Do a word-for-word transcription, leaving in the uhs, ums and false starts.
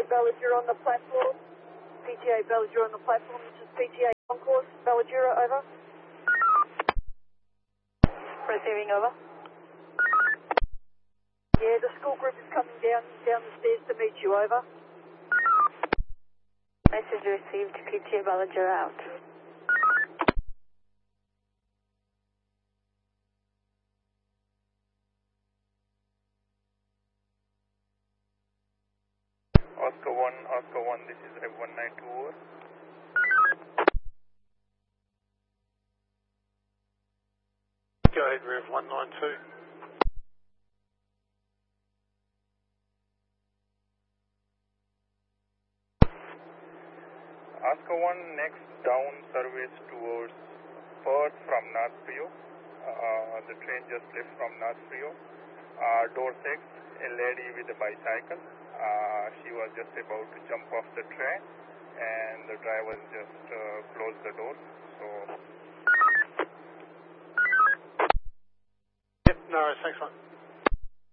Bellagura on the platform. P T A Bellagura on the platform. This is P T A Concourse, Bellagura, over. Receiving, over. Yeah, the school group is coming down down the stairs to meet you, over. Message received, P T A Bellagura out. Oscar one, Oscar one, this is Rev one nine two, over. Go ahead, Rev one nine two. Oscar one, next down service towards Perth from North Frio. Uh, the train just left from North Frio. Uh, door six, a lady with a bicycle. Uh, she was just about to jump off the train and the driver just uh, closed the door. So. Yep, no, thanks, mate.